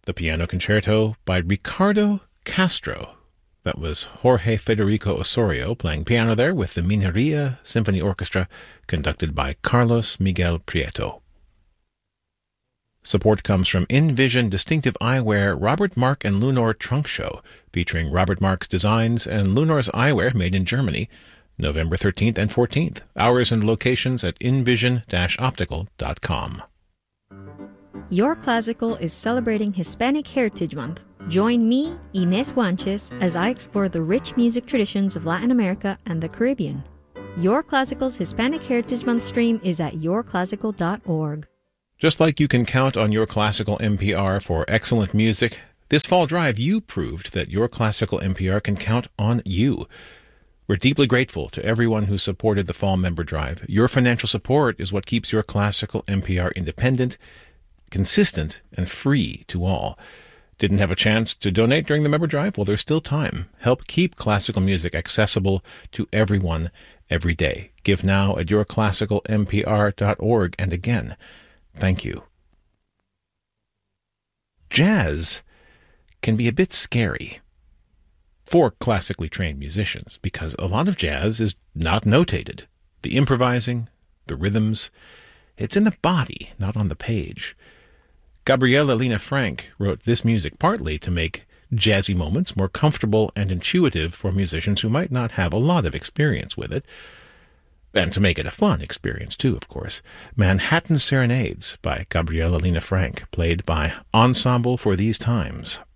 The Piano Concerto by Ricardo Castro. That was Jorge Federico Osorio playing piano there with the Mineria Symphony Orchestra, conducted by Carlos Miguel Prieto. Support comes from InVision Distinctive Eyewear Robert Mark and Lunor Trunk Show, featuring Robert Mark's designs and Lunor's eyewear made in Germany, November 13th and 14th. Hours and locations at invision-optical.com. Your Classical is celebrating Hispanic Heritage Month. Join me, Inés Guanches, as I explore the rich music traditions of Latin America and the Caribbean. Your Classical's Hispanic Heritage Month stream is at yourclassical.org. Just like you can count on Your Classical NPR for excellent music, this fall drive you proved that Your Classical NPR can count on you. We're deeply grateful to everyone who supported the fall member drive. Your financial support is what keeps Your Classical NPR independent, consistent, and free to all. Didn't have a chance to donate during the member drive? Well, there's still time. Help keep classical music accessible to everyone every day. Give now at yourclassicalnpr.org. And again, thank you. Jazz can be a bit scary for classically trained musicians because a lot of jazz is not notated. The improvising, the rhythms, it's in the body, not on the page. Gabriela Lena Frank wrote this music partly to make jazzy moments more comfortable and intuitive for musicians who might not have a lot of experience with it, and to make it a fun experience, too, of course. Manhattan Serenades by Gabriela Lena Frank, played by Ensemble for These Times.